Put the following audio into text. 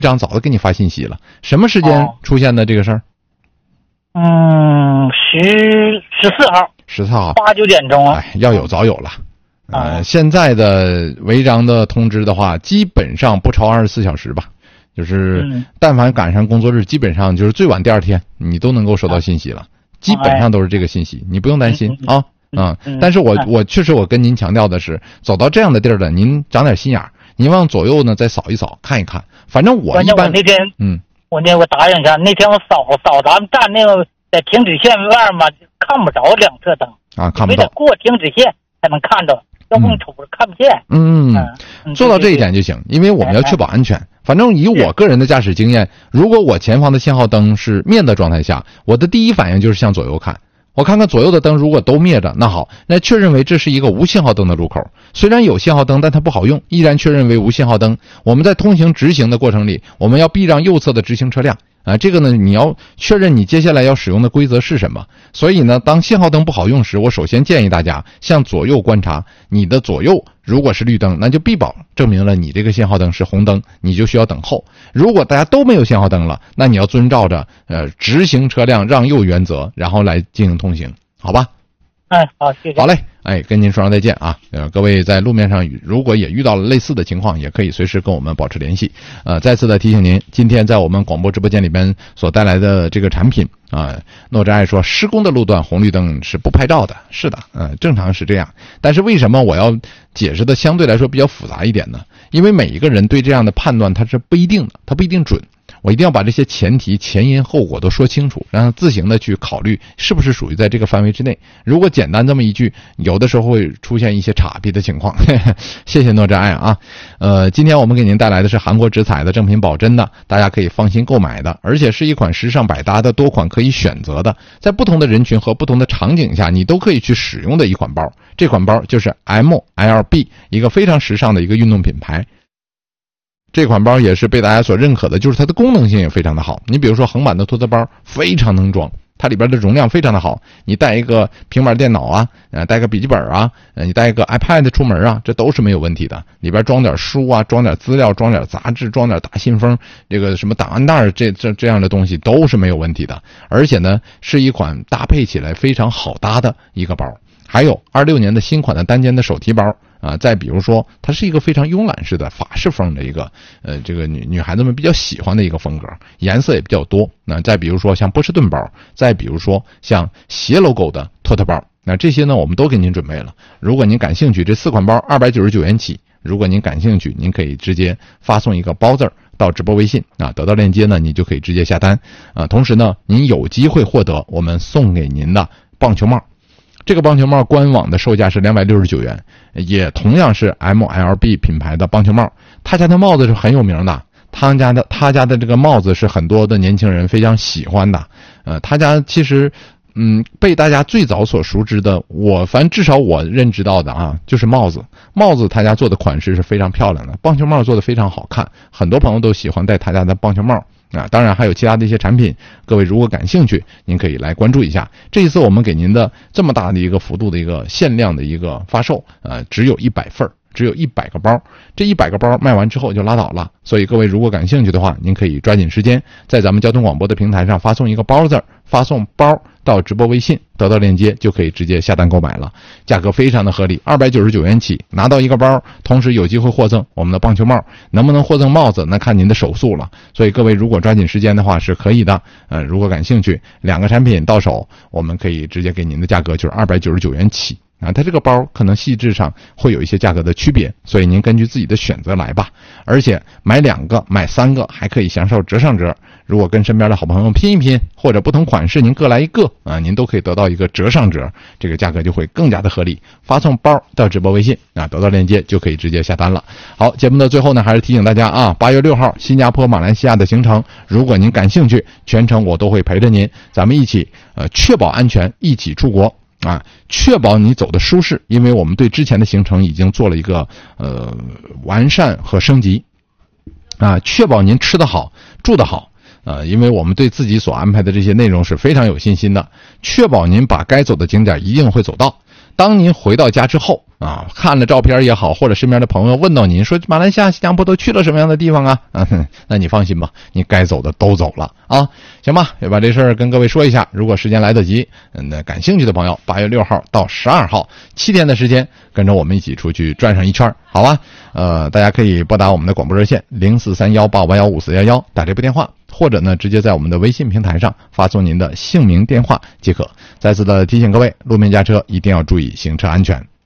长早就给你发信息了。什么时间出现的这个事儿 ？14号。14号8、9点钟。 哎，要有早有了。现在的违章的通知的话，基本上不超24小时吧。就是但凡赶上工作日，基本上就是最晚第2天你都能够收到信息了。基本上都是这个信息，你不用担心啊。但是我确实我跟您强调的是，走到这样的地儿了，您长点心眼儿，您往左右呢再扫一扫，看一看。反正我一般那天我答应一下，那天我扫咱们站那个在停止线外嘛，看不着两侧灯啊，看不到， 非得过停止线才能看着，要不瞅着看不见。 做到这一点就行，因为我们要确保安全。反正以我个人的驾驶经验，如果我前方的信号灯是灭的状态下，我的第一反应就是向左右看，我看看左右的灯如果都灭着，那好，那确认为这是一个无信号灯的路口。虽然有信号灯，但它不好用，依然确认为无信号灯。我们在通行直行的过程里，我们要避让右侧的直行车辆。这个呢，你要确认你接下来要使用的规则是什么。所以呢，当信号灯不好用时，我首先建议大家向左右观察，你的左右如果是绿灯，那就必保证明了你这个信号灯是红灯，你就需要等候。如果大家都没有信号灯了，那你要遵照着直行车辆让右原则，然后来进行通行，好吧？ 好，谢谢。 好嘞，跟您说声再见啊！各位在路面上如果也遇到了类似的情况，也可以随时跟我们保持联系。再次的提醒您，今天在我们广播直播间里边所带来的这个产品诺真爱说施工的路段红绿灯是不拍照的，是的，正常是这样。但是为什么我要解释的相对来说比较复杂一点呢？因为每一个人对这样的判断它是不一定的，它不一定准。我一定要把这些前提、前因后果都说清楚，让他自行的去考虑是不是属于在这个范围之内。如果简单这么一句，有的时候会出现一些岔劈的情况。谢谢诺真爱啊！今天我们给您带来的是韩国直采的正品保真的，大家可以放心购买的，而且是一款时尚百搭的多款可以选择的，在不同的人群和不同的场景下，你都可以去使用的一款包。这款包就是 MLB， 一个非常时尚的一个运动品牌。这款包也是被大家所认可的，就是它的功能性也非常的好。你比如说横版的托特包非常能装，它里边的容量非常的好，你带一个平板电脑啊，带个笔记本啊，你带一个 iPad 出门啊，这都是没有问题的。里边装点书啊，装点资料，装点杂志，装点大信封，这个什么档案袋这样的东西都是没有问题的。而且呢，是一款搭配起来非常好搭的一个包。还有26年的新款的单肩的手提包再比如说它是一个非常慵懒式的法式风的一个这个女孩子们比较喜欢的一个风格，颜色也比较多。那再比如说像波士顿包，再比如说像斜 logo 的托特包，那这些呢我们都给您准备了。如果您感兴趣，这4款包299元起，如果您感兴趣，您可以直接发送一个包字到直播微信得到链接呢，你就可以直接下单同时呢您有机会获得我们送给您的棒球帽。这个棒球帽官网的售价是269元，也同样是 MLB 品牌的棒球帽。他家的帽子是很有名的，他家的这个帽子是很多的年轻人非常喜欢的。他家其实被大家最早所熟知的，反正至少我认知到的就是帽子他家做的款式是非常漂亮的，棒球帽做的非常好看，很多朋友都喜欢戴他家的棒球帽。当然还有其他的一些产品，各位如果感兴趣，您可以来关注一下。这一次我们给您的这么大的一个幅度的一个限量的一个发售，只有100份，只有100个包，这100个包卖完之后就拉倒了。所以各位如果感兴趣的话，您可以抓紧时间，在咱们交通广播的平台上发送一个包字，发送包到直播微信，得到链接就可以直接下单购买了，价格非常的合理，299元起，拿到一个包，同时有机会获赠我们的棒球帽。能不能获赠帽子，那看您的手速了。所以各位如果抓紧时间的话是可以的。如果感兴趣，2个产品到手，我们可以直接给您的价格就是299元起。它这个包可能细致上会有一些价格的区别，所以您根据自己的选择来吧。而且买2个买3个还可以享受折上折，如果跟身边的好朋友拼一拼，或者不同款式您各来一个您都可以得到一个折上折，这个价格就会更加的合理。发送包到直播微信得到链接就可以直接下单了。好，节目的最后呢，还是提醒大家8月6号新加坡马来西亚的行程，如果您感兴趣，全程我都会陪着您，咱们一起确保安全，一起出国确保你走的舒适，因为我们对之前的行程已经做了一个完善和升级确保您吃得好住得好因为我们对自己所安排的这些内容是非常有信心的，确保您把该走的景点一定会走到。当您回到家之后啊，看了照片也好，或者身边的朋友问到您说马来西亚、新加坡都去了什么样的地方啊？那你放心吧，你该走的都走了啊，行吧？也把这事儿跟各位说一下。如果时间来得及，那感兴趣的朋友，8月6号到12号7天的时间，跟着我们一起出去转上一圈，好吧？大家可以拨打我们的广播热线0431851511，打这部电话，或者呢直接在我们的微信平台上发送您的姓名、电话即可。再次的提醒各位，路面驾车一定要注意行车安全。